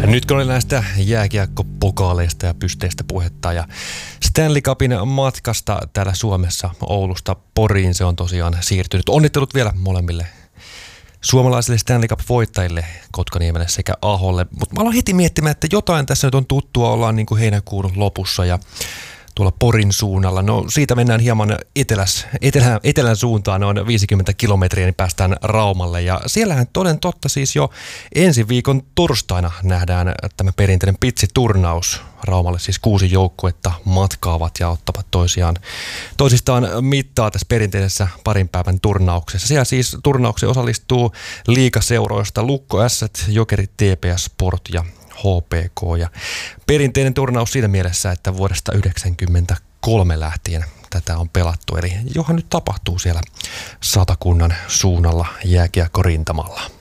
Nyt kun oli näistä jääkiekkopokaaleista ja pysteistä puhetta ja Stanley Cupin matkasta täällä Suomessa Oulusta Poriin, se on tosiaan siirtynyt. Onnittelut vielä molemmille suomalaisille Stanley Cup-voittajille Kotkaniemelle sekä Aholle. Mutta mä aloin heti miettimään, että jotain tässä nyt on tuttua, ollaan niin kuin heinäkuun lopussa ja tuolla Porin suunnalla. No siitä mennään hieman etelän suuntaan, noin 50 kilometriä, niin päästään Raumalle. Ja siellähän toden totta siis jo ensi viikon torstaina nähdään tämä perinteinen pitsiturnaus. Raumalle siis 6 joukkuetta matkaavat ja ottavat toisistaan mittaa tässä perinteisessä parin päivän turnauksessa. Siellä siis turnaukseen osallistuu liigaseuroista Lukko Ässät, Jokerit, TPS Sport ja HPK, ja perinteinen turnaus siinä mielessä, että vuodesta 1993 lähtien tätä on pelattu, eli johan nyt tapahtuu siellä Satakunnan suunnalla jääkiekkorintamalla.